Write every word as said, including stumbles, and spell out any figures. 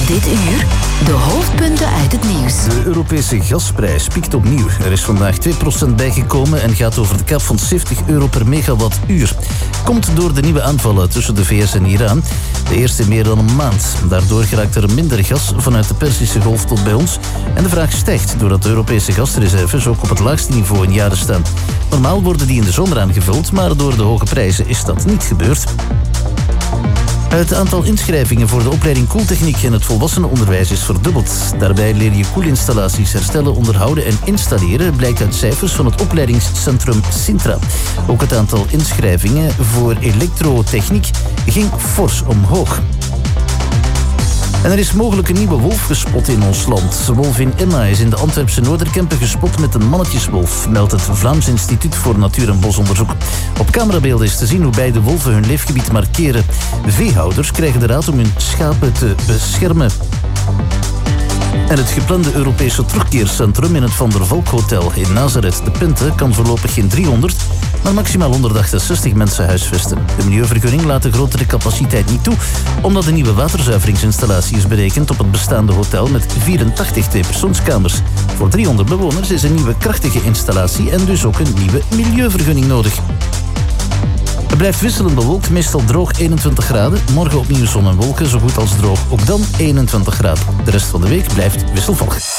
Dit uur de hoofdpunten uit het nieuws. De Europese gasprijs piekt opnieuw. Er is vandaag twee procent bijgekomen en gaat over de cap van zeventig euro per megawattuur. Komt door de nieuwe aanvallen tussen de V S en Iran. De eerste in meer dan een maand. Daardoor geraakt er minder gas vanuit de Perzische Golf tot bij ons. En de vraag stijgt doordat de Europese gasreserves ook op het laagste niveau in jaren staan. Normaal worden die in de zomer aangevuld, maar door de hoge prijzen is dat niet gebeurd. Het aantal inschrijvingen voor de opleiding koeltechniek in het volwassenenonderwijs is verdubbeld. Daarbij leer je koelinstallaties herstellen, onderhouden en installeren, blijkt uit cijfers van het opleidingscentrum Sintra. Ook het aantal inschrijvingen voor elektrotechniek ging fors omhoog. En er is mogelijk een nieuwe wolf gespot in ons land. Wolvin Emma is in de Antwerpse Noorderkempen gespot met een mannetjeswolf, meldt het Vlaams Instituut voor Natuur- en Bosonderzoek. Op camerabeelden is te zien hoe beide wolven hun leefgebied markeren. Veehouders krijgen de raad om hun schapen te beschermen. En het geplande Europese terugkeercentrum in het Van der Valk Hotel in Nazareth de Pinte kan voorlopig geen driehonderd, maar maximaal honderdachtenzestig mensen huisvesten. De milieuvergunning laat de grotere capaciteit niet toe, omdat de nieuwe waterzuiveringsinstallatie is berekend op het bestaande hotel met vierentachtig tweepersoonskamers. Voor driehonderd bewoners is een nieuwe krachtige installatie en dus ook een nieuwe milieuvergunning nodig. Het blijft wisselend bewolkt, meestal droog eenentwintig graden. Morgen opnieuw zon en wolken, zo goed als droog. Ook dan eenentwintig graden. De rest van de week blijft wisselvallig.